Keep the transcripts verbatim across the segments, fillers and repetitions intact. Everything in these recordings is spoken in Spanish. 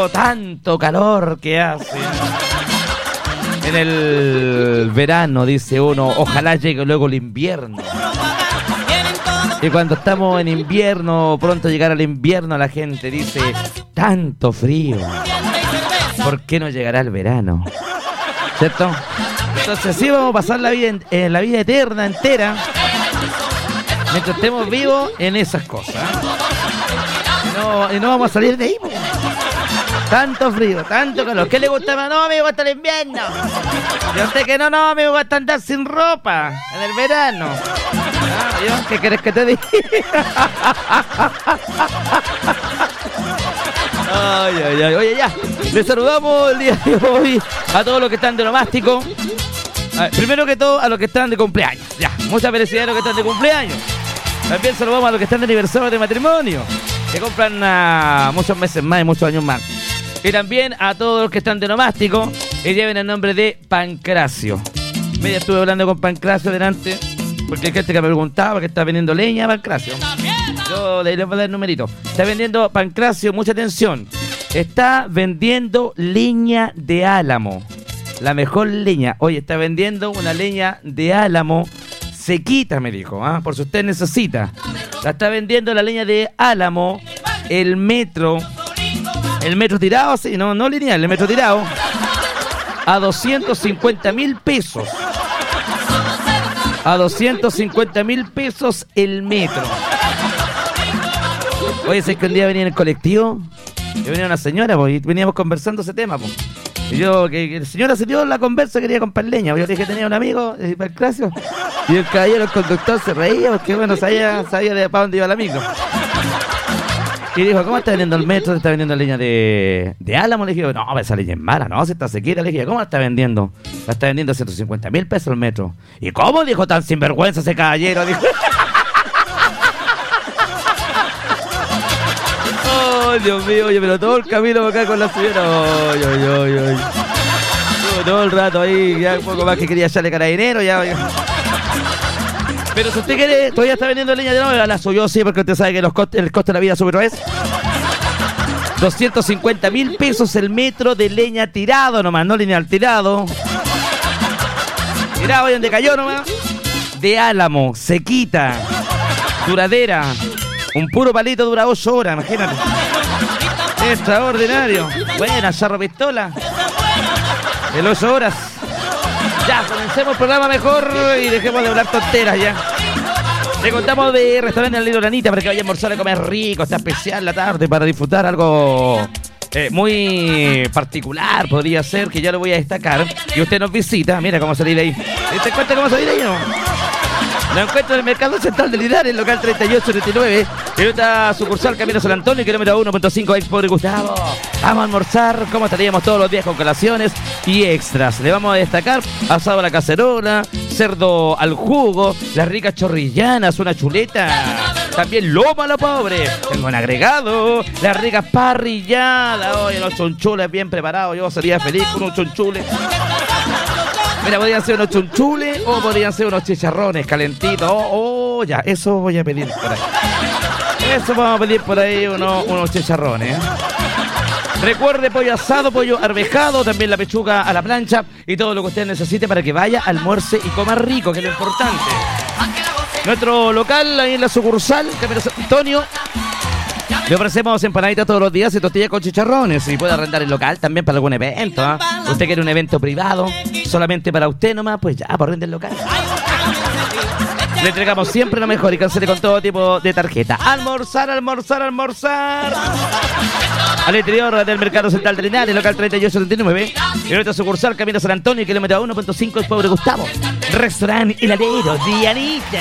frío, tanto calor que hace. En el verano, dice uno, ojalá llegue luego el invierno. Y cuando estamos en invierno, pronto llegar al invierno, la gente dice, tanto frío, ¿por qué no llegará el verano? ¿Cierto? Entonces sí, vamos a pasar la vida, en, en la vida eterna, entera, mientras estemos vivos en esas cosas. Y no, y no vamos a salir de ahí. Tanto frío, tanto calor. ¿Qué le gusta más? No, me gusta el invierno. Y a usted que no, no, me gusta andar sin ropa en el verano. Ah, ¿yo? ¿Qué querés que te diga? Ay, ay, ay. Oye, ya. Les saludamos el día de hoy a todos los que están de onomástico. Ver, primero que todo, a los que están de cumpleaños. Ya, muchas felicidades a los que están de cumpleaños. También saludamos a los que están de aniversario de matrimonio, que compran uh, muchos meses más y muchos años más. Y también a todos los que están de onomástico y lleven el nombre de Pancracio. Media estuve hablando con Pancracio delante, porque hay gente que me preguntaba que está vendiendo leña, Pancracio. Yo le voy a dar el numerito. Está vendiendo Pancracio, mucha atención. Está vendiendo leña de álamo. La mejor leña. Oye, está vendiendo una leña de álamo sequita, me dijo, ¿ah? Por si usted necesita. La está vendiendo la leña de álamo, el metro. El metro tirado, sí, no, no lineal, el metro tirado. A doscientos cincuenta mil pesos. A doscientos cincuenta mil pesos el metro. Oye, ¿sabes que un día venía en el colectivo? Y venía una señora, pues, y veníamos conversando ese tema, pues. Y yo, que, que la señora se dio la conversa, quería comprar leña. Yo le dije que tenía un amigo, eh, Pancracio. Y el caballero, el conductor, se reía porque, bueno, sabía, sabía de para dónde iba la micro. Y dijo, ¿cómo está vendiendo el metro? ¿Se está vendiendo leña de, de álamo? Le dije, no, esa leña es mala, no, se está sequita. Le dije, ¿cómo la está vendiendo? La está vendiendo a ciento cincuenta mil pesos el metro. ¿Y cómo? Dijo, tan sinvergüenza ese caballero. Dijo. Oh, Dios mío, oye, pero todo el camino acá con la señora. Oy, oy, oy, oy. Todo, todo el rato ahí, ya un poco más que quería echarle carabinero, ya, ya. Pero si usted quiere, todavía está vendiendo leña de nuevo, la subió, sí, porque usted sabe que los costes, el coste de la vida sube otra vez. doscientos cincuenta mil pesos el metro de leña tirado nomás, no lineal, tirado. Tirado ahí donde cayó nomás. De álamo, sequita, duradera. Un puro palito dura ocho horas, imagínate. Extraordinario. Buena, charro pistola. De ocho horas. Ya, comencemos el programa mejor y dejemos de hablar tonteras ya. Le contamos de restaurante El Nido Lanita para que vaya a almorzar a comer rico, está especial la tarde para disfrutar algo eh, muy particular, podría ser, que ya lo voy a destacar. Y usted nos visita, mira cómo salir ahí. ¿Te cuenta cómo salir ahí o no? Lo encuentro en el Mercado Central de Linares, local treinta y ocho treinta y nueve. En otra sucursal, Camino San Antonio, kilómetro uno punto cinco, Expo de Gustavo. Vamos a almorzar, como estaríamos todos los días con colaciones y extras. Le vamos a destacar asado a la cacerola, cerdo al jugo, las ricas chorrillanas, una chuleta. También lomo a lo pobre. Tengo un agregado, las ricas parrilladas. Oye, los chonchules bien preparados. Yo sería feliz con unos chonchules. Mira, podrían ser unos chunchules o podrían ser unos chicharrones calentitos. Oh, oh, ya, eso voy a pedir por ahí. Eso vamos a pedir por ahí, unos, unos chicharrones. ¿eh? Recuerde, pollo asado, pollo arvejado, también la pechuga a la plancha y todo lo que usted necesite para que vaya, almuerce y coma rico, que es lo importante. Nuestro local, ahí en la sucursal, Camino San Antonio. Le ofrecemos empanaditas todos los días y tortillas con chicharrones. Y puede arrendar el local también para algún evento. ¿eh? Usted quiere un evento privado, solamente para usted nomás, pues ya, por arrendar el local. Le entregamos siempre lo mejor y cancele con todo tipo de tarjeta. Almorzar, almorzar, almorzar. Al interior del Mercado Central de Linares, local treinta y ocho treinta y nueve. Y nuestra sucursal, Camino San Antonio, kilómetro uno punto cinco, el Pobre Gustavo. Restaurante Heladero Dianita.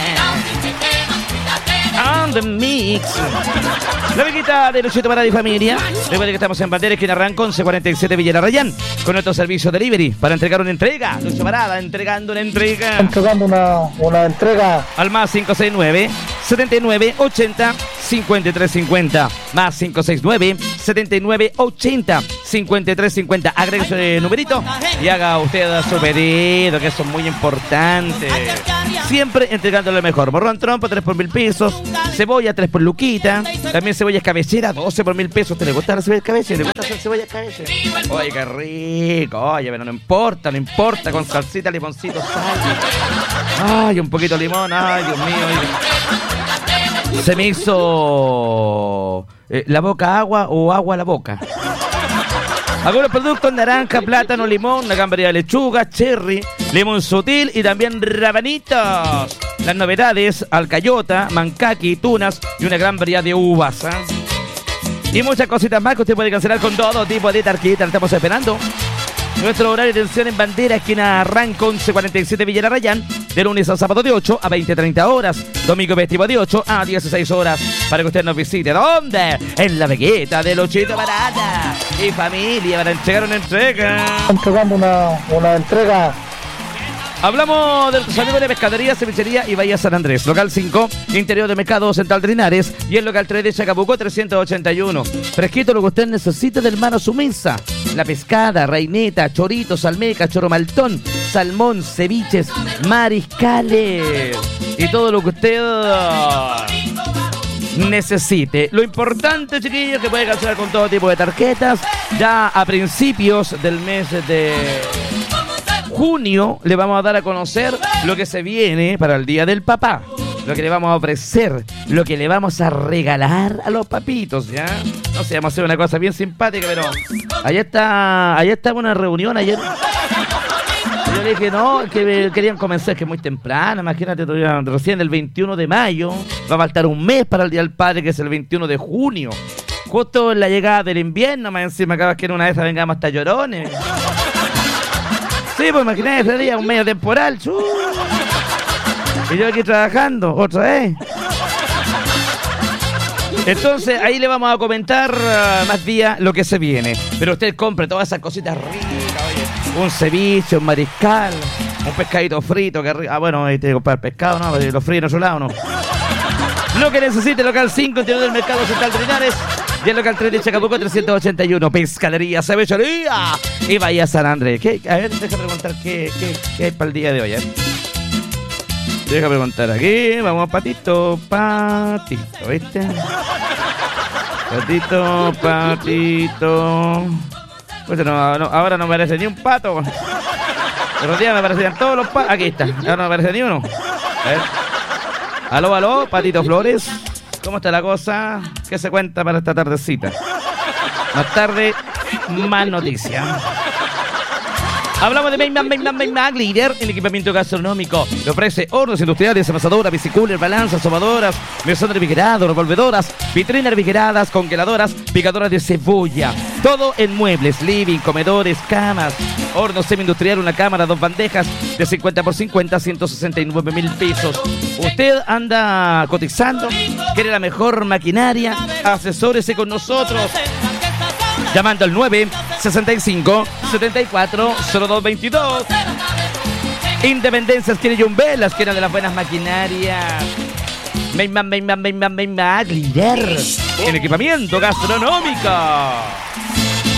On the mix. La viquita de Luchito para mi familia. Recuerden que estamos en Bandera, esquina Rancón, C cuarenta y siete Villa Rayán, con nuestro servicio delivery para entregar una entrega. Lucho Parada, entregando una entrega. Entregando una, una entrega. Al más cinco seis nueve, setenta y nueve ochenta cincuenta y tres cincuenta. Más cinco seis nueve setenta y nueve ochenta cincuenta y tres cincuenta. Agregue ese numerito y haga usted su pedido, que eso es muy importante. Siempre entregándole mejor. Morrón trompo, tres por mil pesos. Cebolla, tres por luquita. También cebolla cabecera, doce por mil pesos. ¿Te le gusta la cebolla cabecera? ¿Le gusta hacer cebolla cabecera? Oye, qué rico. Oye, pero no importa, no importa. Con salsita, limoncito, sal. Ay, un poquito de limón. Ay, Dios mío. Se me hizo eh, la boca agua o agua a la boca. Algunos productos: naranja, plátano, limón, una gran variedad de lechuga, cherry, limón sutil y también rabanitos. Las novedades: alcayota, mancaqui, tunas y una gran variedad de uvas, ¿eh? Y muchas cositas más que usted puede cancelar con todo tipo de tarjeta. Estamos esperando. Nuestro horario de atención en Bandera, esquina Arranco, once cuarenta y siete Villa Arrayán, de lunes a sábado de ocho a veinte treinta horas, domingo festivo de ocho a dieciséis horas, para que usted nos visite. ¿Dónde? En la Vegueta de Luchito Barata y familia, para entregar una entrega. Entregando una, una entrega. Hablamos de los amigos de Pescadería, Cevichería y Bahía San Andrés. Local cinco, interior de Mercado Central de Linares. Y el local tres de Chacabuco, trescientos ochenta y uno. Fresquito lo que usted necesita del mano sumisa. La pescada, reineta, chorito, salmeca, choromaltón, salmón, ceviches, mariscales. Y todo lo que usted necesite. Lo importante, chiquillos, que puede cancelar con todo tipo de tarjetas. Ya a principios del mes de junio le vamos a dar a conocer lo que se viene para el Día del Papá, lo que le vamos a ofrecer, lo que le vamos a regalar a los papitos, ¿ya? No sé, vamos a hacer una cosa bien simpática, pero allá está, allá está una reunión ayer. Yo le dije, no, que querían comenzar, que es muy temprano, imagínate, todavía recién el veintiuno de mayo, va a faltar un mes para el Día del Padre, que es el veintiuno de junio, justo en la llegada del invierno, más encima acabas que en una de esas vengamos hasta llorones. Sí, pues imagínate ese día, un medio temporal. Chu. Y yo aquí trabajando, otra vez. Entonces, ahí le vamos a comentar uh, más días lo que se viene. Pero usted compre todas esas cositas ricas, oye. Un ceviche, un mariscal, un pescadito frito. Que rico. Ah, bueno, ahí te comprar pescado, ¿no? Lo frío en otro lado, ¿no? Lo que necesite, local cinco, interior del Mercado Central de Linares. Y el local tres de Chacabuco, trescientos ochenta y uno. Pescadería, cevichería y Bahía San Andrés. ¿Qué? A ver, deja preguntar qué, qué, qué hay para el día de hoy, ¿eh? Deja preguntar aquí. Vamos, patito, patito, ¿viste? Patito, patito. Pues no, no, ahora no merece ni un pato. Los días me parecían todos los patos. Aquí está, ahora no me parece ni uno. A ver. Aló, aló, Patito Flores. ¿Cómo está la cosa? ¿Qué se cuenta para esta tardecita? Más tarde, más noticias. Hablamos de Mainman, Mainman, Mainman, líder en equipamiento gastronómico. Le ofrece hornos industriales, amasadoras, bicicooler, balanzas, sobadoras, mesón refrigerado, revolvedoras, vitrinas refrigeradas, congeladoras, picadoras de cebolla. Todo en muebles, living, comedores, camas. Horno semi-industrial, una cámara, dos bandejas de cincuenta por cincuenta, ciento sesenta y nueve mil pesos. Usted anda cotizando, quiere la mejor maquinaria, asesórese con nosotros. Llamando al nueve sesenta y cinco setenta y cuatro cero dos veintidós. Independencias quiere Jumbelas, quiere de las buenas maquinarias. Mainman, Mainman, Mainman, Mainman, líder en equipamiento gastronómico.